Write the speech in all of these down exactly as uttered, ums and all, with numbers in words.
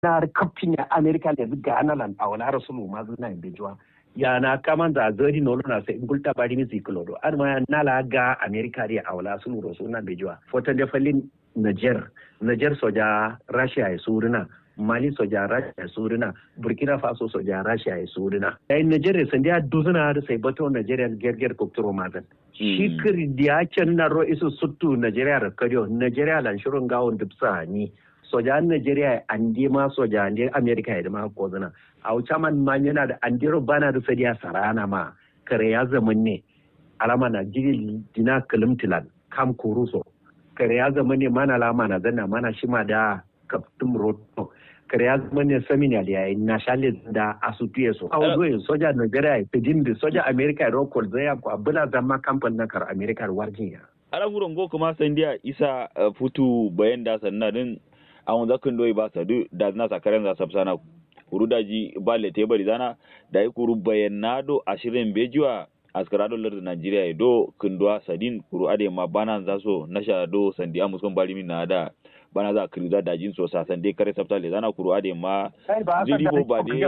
na kafin ya America le ga analan a wala rasulu ma zuna bejwa ya na kaman da zari no na sai gulta bari mi ziklodo ar ma na la ga America ri a wala sulu ro suna bejwa fotan da falin Niger Niger soja Russia ya suruna Mali soja Russia ya suruna Burkina Faso soja Russia ya suruna dai Nigeria san dia duzuna da sai bato Nigeria gerger koktoro mazan shi kiri dia can na ro isu suttu Nigeria da kariyo Nigeria lan shirun gawon dubsa ni soja Nigeria andi ma soja andi America ya ma ko zana a wuce man man yana da andiro bana da sadiya sarana ma kare ya zaman ne alama na jiri dina kalimtilan kam kuruso kare ya zama ne mana lama na zanna mana shima da kaptum roto kare ya zama ne samina da yayi na shale da asutuye so awo doyin soja Nigeria pejin da soja America ro kol zaya ko abula zama kampan na kar America warjin ya ala furon go kuma sandiya isa futu bayan da sanna din awon zakin doyi ba sadu da na sakaren za sabsana kuru daji balle te bari zana da yi kuru bayanado ashirin bejuwa askarado lar Nigeria do kundwa sadin kuru ade ma bana zaso nasha do sandi amuskon bari min na da bana za kriza da jin so sa sande kare sabta le zana kuru ade ma ziribo ba de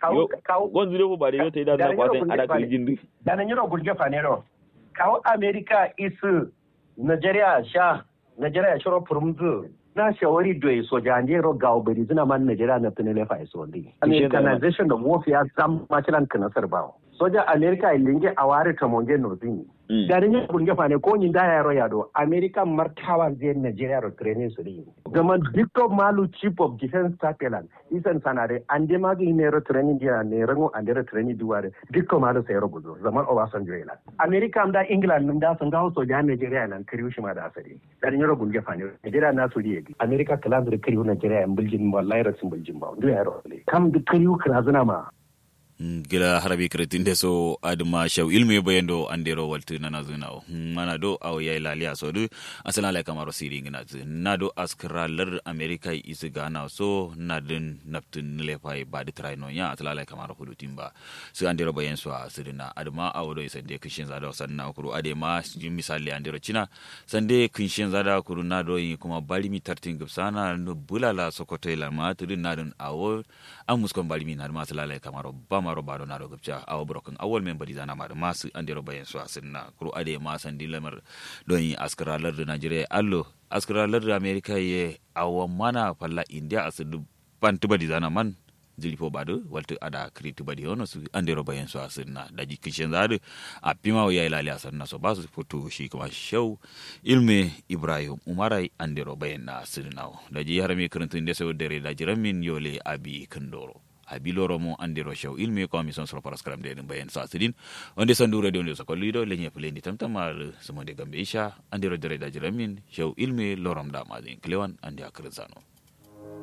gon ziribo ba de yo te da na kwaten ada krijin di da nan yiro gurje fanero kawo America isu Nigeria sha Nigeria shiro furumzu na shawari doyi soja ne ro gawo bari zina man Nigeria na tunile fa iso ndi Americanization of warfare zam machilan kanasar bawo soja America ilinge aware tamonge nozini garin ya bunge fa ne ko nyin da yaro yado America martawa zai Nigeria ro training su ri gaman Victor Malu chief of defense staff elan isan sanare ande magi ne ro training dia ne rango ande ro training duware Victor Malu sai ro guzo zaman Obasanjo elan America da England num da san gawo soja Nigeria nan kiriu shi ma da asari garin ya ro bunge fa ne Nigeria na su ri America kalan da kiriu Nigeria en buljin wallahi rasin buljin ba ndu yaro kam da kiriu krazuna ma gila harabi kretin de so adma shaw ilmi bayendo andero waltu nana zunao mana do aw yay lalia so du asala la kamaro siri ngina na do askraler america is gana so nadin naptun le fay badi traino ya asala la kamaro hudu timba so andero bayen so asirina adma aw do sande kishin zada sanna kuru ade ma misali andero china sande kishin zada kuru na do kuma bali mi tartin gubsana no bulala sokoto la ma tudin nadin awo amuskon bali mi na ma asala la kamaro ba maro bado na rogabcha awo broken awol member dizana ma masu andero bayen so asinna kuru ade ma sandi lamar don askaralar da Nigeria allo askaralar da America ye awo mana falla India asudu bantu badizana man jilifo bado waltu ada kritu badi ono su andero bayen so asinna daji kishen zade a pima o yayi lali asanna so basu foto shi kuma show ilme Ibrahim Umarai andero bayen na asinna daji harami karantun de so dere daji ramin yole abi kandoro abiloro mo andiro show ilmi ko mi son so para scram de bayen sa sidin onde sandu radio de so ko lido lenye plendi tamtamar sumo de gambe isha andiro dere da jiramin show ilmi loram da mazin klewan andi akrzano